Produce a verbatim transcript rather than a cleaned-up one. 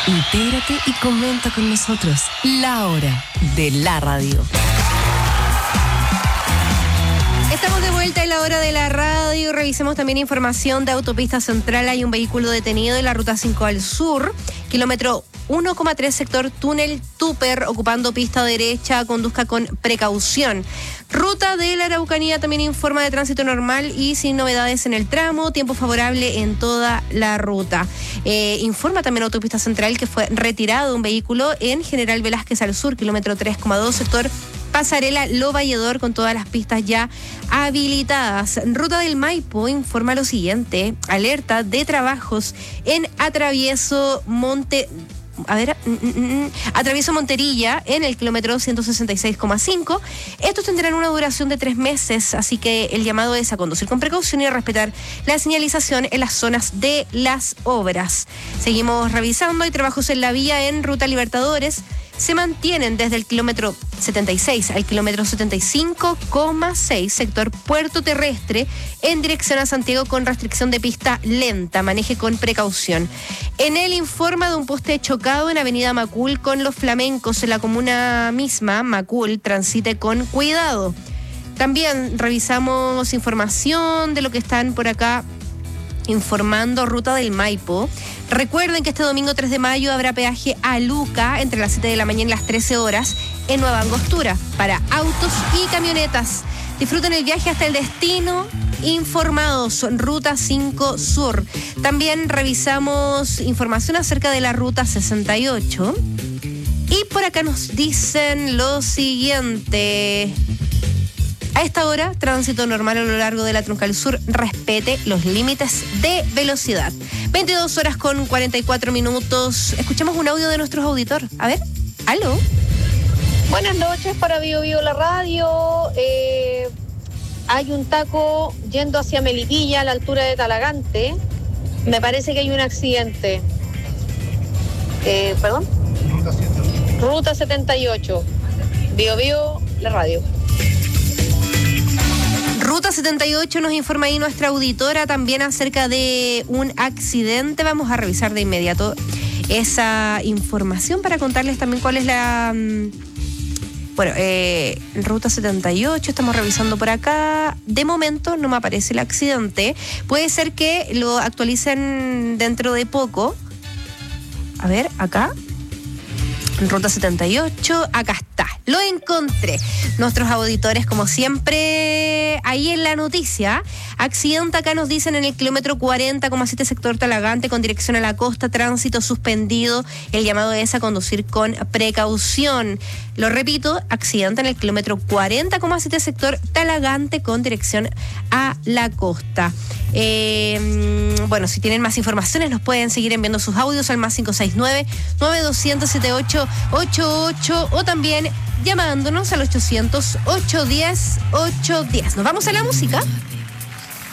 Intégrate y comenta con nosotros. La hora de la radio. Estamos de vuelta en la hora de la radio. Revisemos también información de Autopista Central. Hay un vehículo detenido en la ruta cinco al sur, kilómetro uno coma tres, sector túnel Tupper, ocupando pista derecha. Conduzca con precaución. Ruta de la Araucanía también informa de tránsito normal y sin novedades en el tramo. Tiempo favorable en toda la ruta. Eh, informa también Autopista Central que fue retirado un vehículo en General Velázquez al sur, kilómetro tres coma dos, sector Pasarela Lo Valledor, con todas las pistas ya habilitadas. Ruta del Maipo informa lo siguiente: alerta de trabajos en Atravieso Monte... A ver, mm, mm, mm, atravieso Monterilla en el kilómetro ciento sesenta y seis coma cinco. Estos tendrán una duración de tres meses, así que el llamado es a conducir con precaución y a respetar la señalización en las zonas de las obras. Seguimos revisando. Hay trabajos en la vía en Ruta Libertadores. Se mantienen desde el kilómetro setenta y seis al kilómetro setenta y cinco coma seis, sector Puerto Terrestre, en dirección a Santiago, con restricción de pista lenta. Maneje con precaución. En el informa de un poste chocado en Avenida Macul con Los Flamencos, en la comuna misma. Macul, transite con cuidado. También revisamos información de lo que están por acá informando. Ruta del Maipo. Recuerden que este domingo tres de mayo habrá peaje a Luca entre las siete de la mañana y las trece horas en Nueva Angostura para autos y camionetas. Disfruten el viaje hasta el destino informados. Ruta cinco Sur. También revisamos información acerca de la Ruta sesenta y ocho. Y por acá nos dicen lo siguiente: a esta hora, tránsito normal a lo largo de la Troncal Sur. Respete los límites de velocidad. veintidós horas con cuarenta y cuatro minutos. Escuchamos un audio de nuestro auditor. A ver, aló. Buenas noches para Bio Bio la radio. Eh, hay un taco yendo hacia Melipilla, a la altura de Talagante. Me parece que hay un accidente. Eh, ¿Perdón? Ruta setenta y ocho. Bio Bio la radio. Ruta setenta y ocho nos informa ahí nuestra auditora también acerca de un accidente. Vamos a revisar de inmediato esa información para contarles también cuál es la... Bueno, eh, Ruta setenta y ocho, estamos revisando por acá. De momento no me aparece el accidente. Puede ser que lo actualicen dentro de poco. A ver, acá. Ruta setenta y ocho, acá está, lo encontré. Nuestros auditores, como siempre, ahí en la noticia. Accidente acá nos dicen en el kilómetro cuarenta coma siete, sector Talagante, con dirección a la costa, tránsito suspendido. El llamado es a conducir con precaución. Lo repito, accidente en el kilómetro cuarenta coma siete, sector Talagante, con dirección a la costa. Eh, bueno, si tienen más informaciones nos pueden seguir enviando sus audios al más cinco seis nueve, nueve dos cero cero, siete ocho ocho ocho o también llamándonos al ochocientos, ochocientos diez, ochocientos diez. Nos vamos a la música.